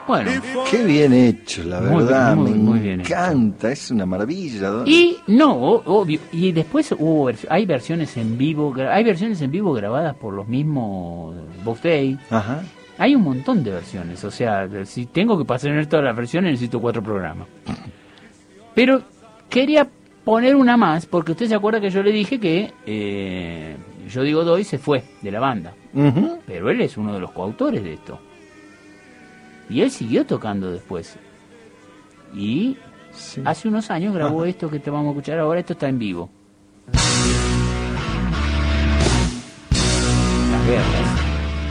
Bueno, Qué bien hecho, la Muy verdad, bien, muy me bien hecho. encanta, es una maravilla. y no, obvio, y después hay versiones en vivo, hay versiones en vivo grabadas por los mismos Box Day. Ajá. Hay un montón de versiones, o sea, si tengo que pasar en todas las versiones necesito 4 programas. Pero quería poner una más, porque usted se acuerda que yo le dije que Yo Digo Doy se fue de la banda, Ujú. pero él es uno de los coautores de esto. Y él siguió tocando después. Y Sí. hace unos años grabó esto que te vamos a escuchar ahora, esto está en vivo. Las guerras.